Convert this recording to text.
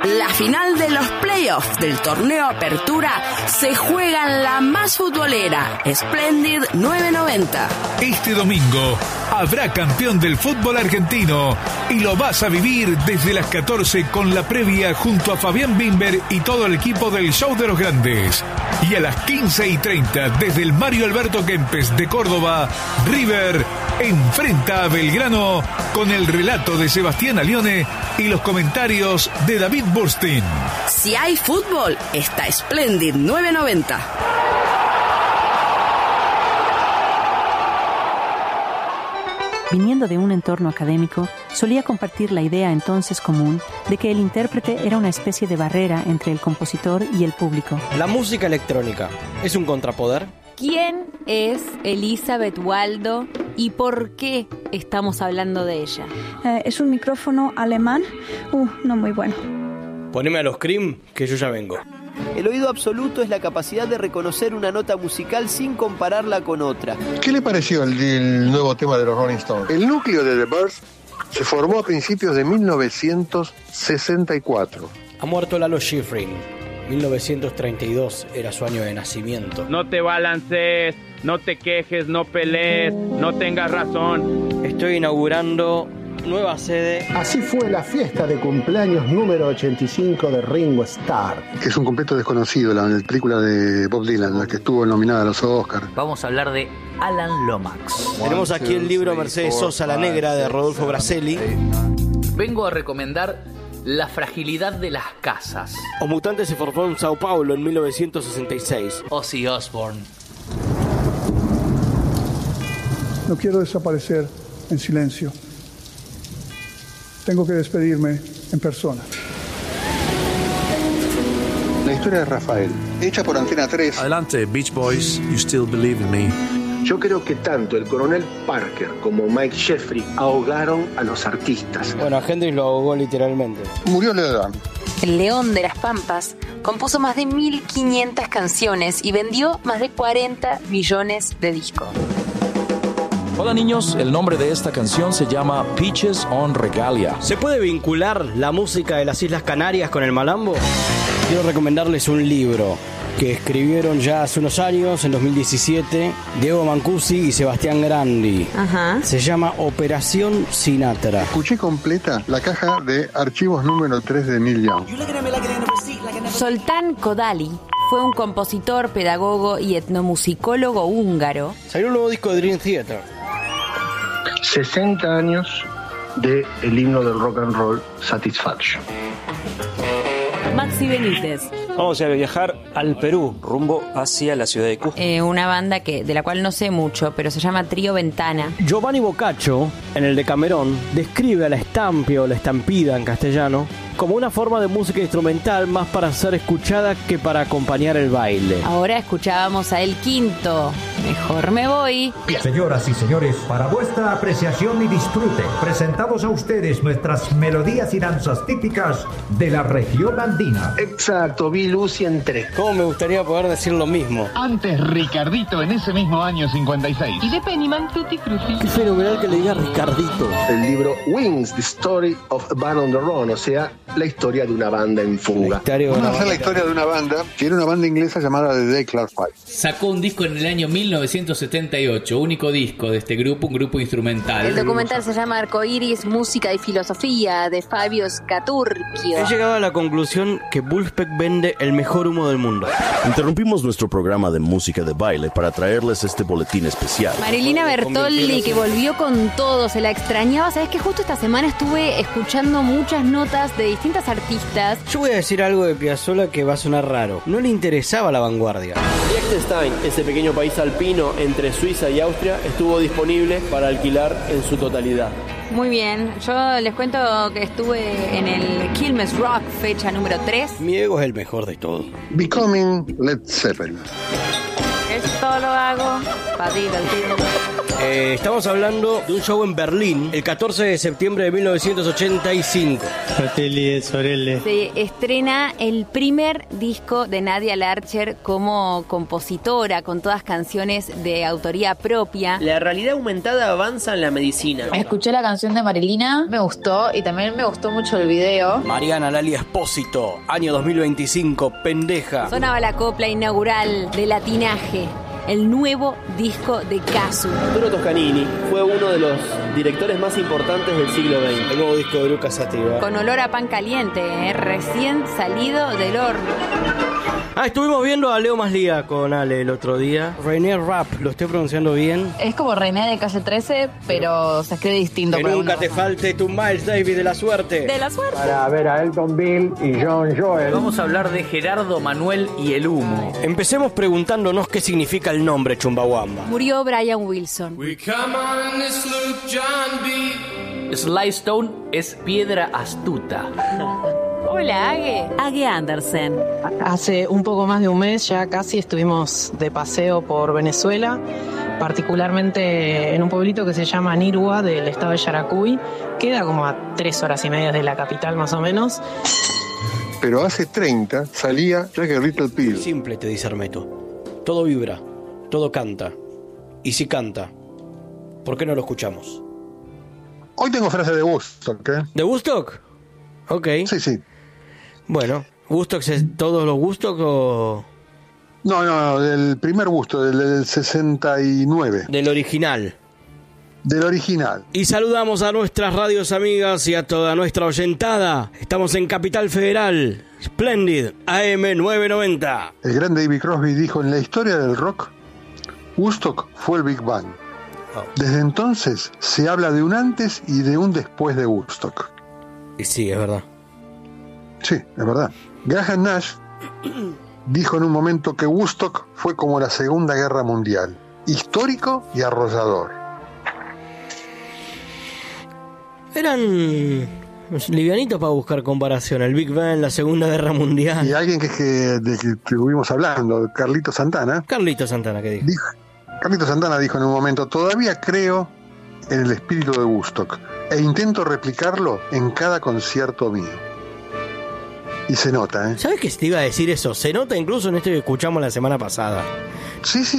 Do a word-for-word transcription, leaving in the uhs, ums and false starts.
La final de los playoffs del torneo Apertura se juega en la más futbolera, Splendid nueve noventa. Este domingo habrá campeón del fútbol argentino y lo vas a vivir desde las catorce con la previa junto a Fabián Bimber y todo el equipo del Show de los Grandes. Y a las quince y treinta desde el Mario Alberto Kempes de Córdoba, River enfrenta a Belgrano con el relato de Sebastián Alione y los comentarios de David Burstein. Si hay fútbol, está Splendid nueve noventa. Viniendo de un entorno académico, solía compartir la idea entonces común de que el intérprete era una especie de barrera entre el compositor y el público. La música electrónica, ¿es un contrapoder? ¿Quién es Elizabeth Waldo y por qué estamos hablando de ella? Eh, es un micrófono alemán, uh, no muy bueno. Poneme a los Cream, que yo ya vengo. El oído absoluto es la capacidad de reconocer una nota musical sin compararla con otra. ¿Qué le pareció el, el nuevo tema de los Rolling Stones? El núcleo de The Byrds se formó a principios de mil novecientos sesenta y cuatro. Ha muerto Lalo Schifrin. mil novecientos treinta y dos era su año de nacimiento. No te balances, no te quejes, no pelees, no tengas razón. Estoy inaugurando nueva sede. Así fue la fiesta de cumpleaños número ochenta y cinco de Ringo Starr. Que es un completo desconocido, la, la película de Bob Dylan, la que estuvo nominada a los Oscars. Vamos a hablar de Alan Lomax. Tenemos aquí el libro Mercedes Sosa, La Negra, de Rodolfo Braselli. Vengo a recomendar La fragilidad de las casas. Os Mutantes se formó en Sao Paulo en mil novecientos sesenta y seis. Ozzy Osbourne. No quiero desaparecer en silencio. Tengo que despedirme en persona. La historia de Rafael, hecha por Antena tres. Adelante, Beach Boys, You Still Believe in Me. Yo creo que tanto el coronel Parker como Mike Jeffrey ahogaron a los artistas. Bueno, a Hendrix lo ahogó literalmente. Murió Leodán. El León de las Pampas compuso más de mil quinientas canciones y vendió más de cuarenta millones de discos. Hola niños, el nombre de esta canción se llama Peaches on Regalia. ¿Se puede vincular la música de las Islas Canarias con el malambo? Quiero recomendarles un libro que escribieron ya hace unos años, en dos mil diecisiete, Diego Mancusi y Sebastián Grandi. Ajá. Se llama Operación Sinatra. Escuché completa la caja de archivos número tres de Neil Young. Soltán Kodály fue un compositor, pedagogo y etnomusicólogo húngaro. Salió un nuevo disco de Dream Theater. sesenta años de el himno del rock and roll, Satisfaction. Maxi Benítez. Vamos a viajar al Perú, rumbo hacia la ciudad de Cusco. Eh, una banda que de la cual no sé mucho, pero se llama Trío Ventana. Giovanni Boccaccio, en el Decamerón, describe a la estampia o la estampida en castellano como una forma de música instrumental más para ser escuchada que para acompañar el baile. Ahora escuchábamos a El Quinto, Mejor Me Voy. Señoras y señores, para vuestra apreciación y disfrute, presentamos a ustedes nuestras melodías y danzas típicas de la región andina. Exacto, vi luz y entré. ¿Cómo me gustaría poder decir lo mismo? Antes Ricardito en ese mismo año cincuenta y seis. Y de Pennyman Tutti Frutti. Qué fenomenal que le diga Ricardito. El libro Wings, The Story of a Band on the Run, o sea, la historia de una banda en fuga. Vamos a hacer la historia de una banda, que era una banda inglesa llamada The Day Clark Five. Sacó un disco en el año mil novecientos setenta y ocho, único disco de este grupo, un grupo instrumental. El documental se llama Arcoiris, Música y Filosofía, de Fabio Scaturchio. He llegado a la conclusión que Vulfpeck vende el mejor humo del mundo. Interrumpimos nuestro programa de música de baile para traerles este boletín especial. Marilina Bertolli, que volvió con todo, se la extrañaba. Sabes que justo esta semana estuve escuchando muchas notas de distintas artistas. Yo voy a decir algo de Piazzolla que va a sonar raro. No le interesaba la vanguardia. Liechtenstein, ese pequeño país alpino entre Suiza y Austria, estuvo disponible para alquilar en su totalidad. Muy bien, yo les cuento que estuve en el Quilmes Rock, fecha número tres. Mi ego es el mejor de todos. Becoming Led Zeppelin. Es Solo hago para divertirme. Eh, estamos hablando de un show en Berlín el catorce de septiembre de mil novecientos ochenta y cinco. Se estrena el primer disco de Nadia Larcher como compositora, con todas canciones de autoría propia. La realidad aumentada avanza en la medicina. Escuché la canción de Marilina, me gustó y también me gustó mucho el video. Mariana Lali Espósito, año dos mil veinticinco, pendeja. Sonaba la copla inaugural de Latinaje, el nuevo disco de Casu. Arturo Toscanini fue uno de los directores más importantes del siglo veinte. El nuevo disco de Lucas Sativa. Con olor a pan caliente, ¿eh? Recién salido del horno. Ah, estuvimos viendo a Leo Maslía con Ale el otro día. René Rapp, ¿lo estoy pronunciando bien? Es como René de Calle trece, pero se escribe distinto. Que nunca te falte tu Miles Davis de la suerte. De la suerte. Para ver a Elton Bill y John Joel. Vamos a hablar de Gerardo Manuel y el humo. Empecemos preguntándonos qué significa el nombre Chumbawamba. Murió Brian Wilson. Sly Stone es piedra astuta. Hola, Age. Age Andersen. Hace un poco más de un mes ya casi estuvimos de paseo por Venezuela, particularmente en un pueblito que se llama Nirgua, del estado de Yaracuy. Queda como a tres horas y media de la capital más o menos. Pero hace treinta salía Jagged Little Pill. Simple, te dice Hermeto. Todo vibra, todo canta. Y si canta, ¿por qué no lo escuchamos? Hoy tengo frase de Woodstock, ¿eh? ¿De Woodstock? Ok. Sí, sí. Bueno, ¿Woodstock es todos los Woodstock o...? No, no, no, del primer Woodstock, del, del sesenta y nueve. Del original. Del original. Y saludamos a nuestras radios amigas y a toda nuestra oyentada. Estamos en Capital Federal. Splendid, A M novecientos noventa. El gran David Crosby dijo: en la historia del rock, Woodstock fue el Big Bang. Desde entonces se habla de un antes y de un después de Woodstock. Y sí, es verdad. Sí, es verdad. Graham Nash dijo en un momento que Woodstock fue como la Segunda Guerra Mundial, histórico y arrollador. Eran livianitos para buscar comparación. El Big Bang, la Segunda Guerra Mundial. Y alguien que, que de que estuvimos hablando, Carlito Santana. Carlito Santana, ¿qué dijo? dijo? Carlito Santana dijo en un momento: todavía creo en el espíritu de Woodstock e intento replicarlo en cada concierto mío. Y se nota, ¿eh? ¿Sabes qué te iba a decir eso? Se nota incluso en esto que escuchamos la semana pasada. Sí, sí.